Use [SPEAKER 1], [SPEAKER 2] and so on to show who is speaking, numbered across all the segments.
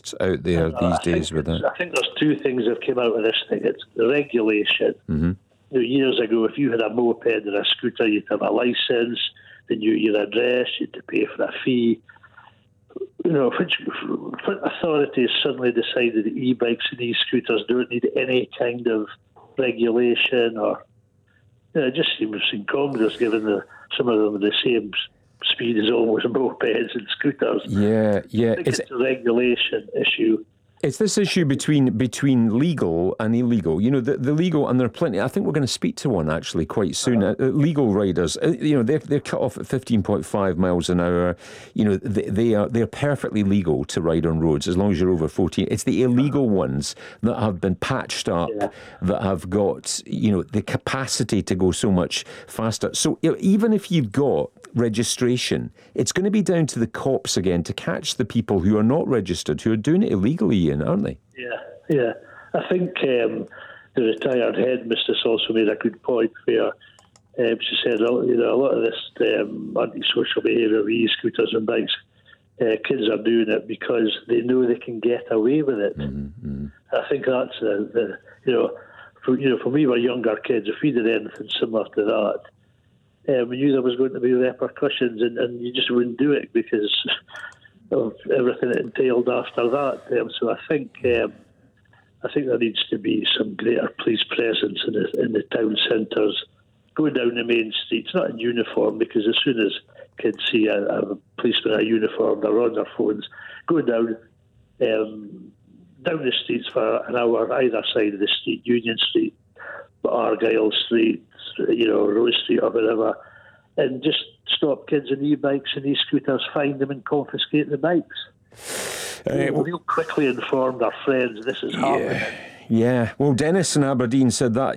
[SPEAKER 1] motorists out there these days with it.
[SPEAKER 2] I think there's two things that came out of this thing. It's the regulation.
[SPEAKER 1] Mm-hmm.
[SPEAKER 2] Years ago, if you had a moped or a scooter, you'd have a licence, they knew your address, you had to pay for a fee. Which authorities suddenly decided that e-bikes and e-scooters don't need any kind of regulation, or it just seems incongruous given some of them are the same speed as almost mopeds and scooters.
[SPEAKER 1] Yeah.
[SPEAKER 2] I think it's a regulation issue.
[SPEAKER 1] It's this issue between legal and illegal. The legal, and there are plenty. I think we're going to speak to one actually quite soon. Legal riders, they're cut off at 15.5 miles an hour. They're perfectly legal to ride on roads as long as you're over 14. It's the illegal ones that have been patched up, that have got the capacity to go so much faster. So even if you've got registration, it's going to be down to the cops again to catch the people who are not registered, who are doing it illegally, Ian, aren't they?
[SPEAKER 2] Yeah. I think the retired headmistress also made a good point where she said, a lot of this antisocial behaviour with e-scooters and bikes, kids are doing it because they know they can get away with it.
[SPEAKER 1] Mm-hmm.
[SPEAKER 2] I think that's for me, we're younger kids. If we did anything similar to that, we knew there was going to be repercussions, and you just wouldn't do it because of everything it entailed after that. So I think there needs to be some greater police presence in the town centres, going down the main streets, not in uniform, because as soon as kids see a policeman in a uniform, they're on their phones, go down the streets for an hour either side of the street, Union Street, Argyle Street, Rose Street or whatever, and just stop kids in e-bikes and e-scooters, find them and confiscate the bikes. They'll quickly inform their friends this is happening.
[SPEAKER 1] Yeah, well, Dennis in Aberdeen said that,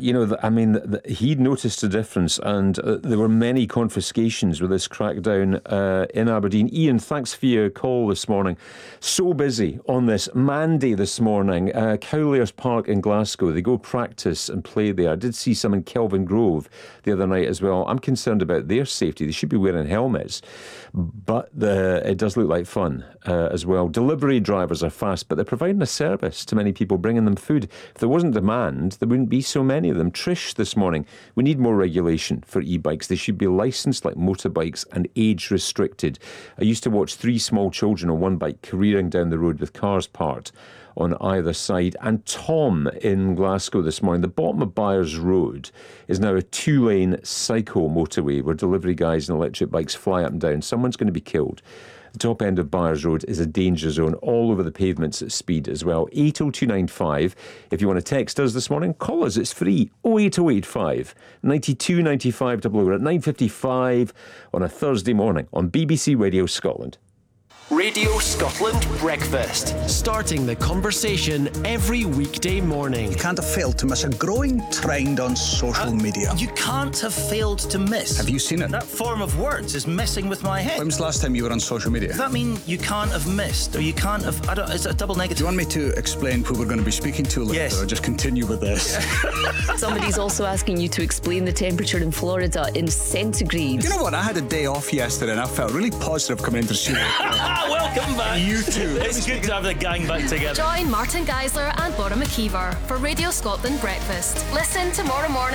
[SPEAKER 1] he'd noticed a difference, and there were many confiscations with this crackdown in Aberdeen. Ian, thanks for your call this morning. So busy on this Manday this morning. Cowlairs Park in Glasgow, they go practice and play there. I did see some in Kelvin Grove the other night as well. I'm concerned about their safety. They should be wearing helmets, but it does look like fun as well. Delivery drivers are fast, but they're providing a service to many people, bringing them food. If there wasn't demand, there wouldn't be so many of them. Trish this morning, we need more regulation for e-bikes. They should be licensed like motorbikes and age restricted. I used to watch 3 small children on one bike careering down the road with cars parked on either side. And Tom in Glasgow this morning, the bottom of Byres Road is now a 2-lane cycle motorway where delivery guys and electric bikes fly up and down. Someone's going to be killed. The top end of Byres Road is a danger zone all over the pavements at speed as well. 80295. If you want to text us this morning, call us. It's free. 08085 92 95 00 at 9:55 on a Thursday morning on BBC Radio Scotland.
[SPEAKER 3] Radio Scotland Breakfast. Starting the conversation every weekday morning.
[SPEAKER 4] You can't have failed to miss a growing trend on social media.
[SPEAKER 5] You can't have failed to miss.
[SPEAKER 4] Have you seen it?
[SPEAKER 5] That form of words is messing with my head.
[SPEAKER 4] When was the last time you were on social media?
[SPEAKER 5] Does that mean you can't have missed, or you can't have... is it a double negative?
[SPEAKER 4] Do you want me to explain who we're going to be speaking to later,
[SPEAKER 5] yes,
[SPEAKER 4] or just continue with this?
[SPEAKER 6] Somebody's also asking you to explain the temperature in Florida in centigrade.
[SPEAKER 4] You know what? I had a day off yesterday and I felt really positive coming into the studio.
[SPEAKER 5] Welcome back.
[SPEAKER 4] You too.
[SPEAKER 5] It's good to have the gang back together.
[SPEAKER 7] Join Martin Geisler and Laura McKeever for Radio Scotland Breakfast. Listen tomorrow morning